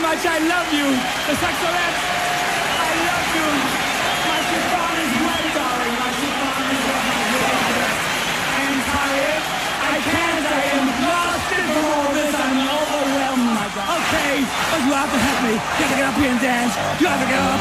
much. I love you. The Saxolettes, I love you. My chiffon is great, darling. My chiffon is great. I am tired. I can't. I am exhausted from all this. I'm overwhelmed, my God. Okay, but you have to help me. You have to get up here and dance. You have to get up.